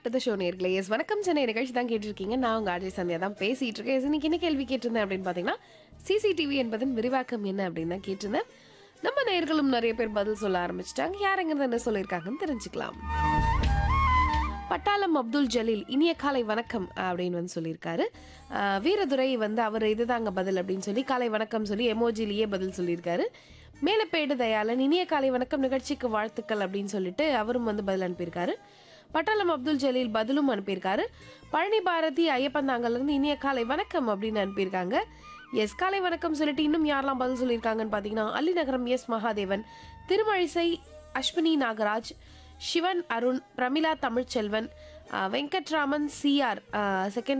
To the show நேர்களே. S வணக்கம் சென்னை நிகழ்ச்சி தான் கேட்டிருக்கீங்க. நான் உங்க ஆர்ஜே சந்தியா தான் பேசிட்டு இருக்கேன். எஸ் இன்னைக்கு என்ன கேள்வி கேட்டிருந்தேன் அப்படின்னு பார்த்தீங்கன்னா, சிசிடிவி என்பதன் விரிவாக்கம் என்ன அப்படின்னு தான் கேட்டிருந்தேன். நம்ம நேயர்களும் நிறைய பேர் பதில் சொல்ல ஆரம்பிச்சிட்டாங்க. யாருங்கிறது என்ன சொல்லியிருக்காங்கன்னு தெரிஞ்சுக்கலாம். பட்டாளம் அப்துல் ஜலீல் இனிய காலை வணக்கம் அப்படின்னு வந்து சொல்லியிருக்காரு. வீரதுரை வந்து அவர் இதுதாங்க பதில் அப்படின்னு சொல்லி காலை வணக்கம் சொல்லி எமோஜிலேயே பதில் சொல்லியிருக்காரு. மேலப்பேடு தயாளன் இனிய காலை வணக்கம் நிகழ்ச்சிக்கு வாழ்த்துக்கள் அப்படின்னு சொல்லிட்டு அவரும் வந்து பதில் அனுப்பியிருக்காரு. பட்டாளம் அப்துல் ஜலீல் பதிலும் அனுப்பியிருக்காரு. பழனி பாரதி ஐயப்பந்தாங்கல்லேருந்து இனிய காலை வணக்கம் அப்படின்னு அனுப்பியிருக்காங்க. எஸ் காலை வணக்கம் சொல்லிட்டு இன்னும் யாரெல்லாம் பதில் சொல்லியிருக்காங்கன்னு பார்த்தீங்கன்னா Allinagaram S Mahadevan, Thirumazhisai Ashwini Nagaraj, Sivan Arun, Pramila Tamilselvan, Venkatraman CR second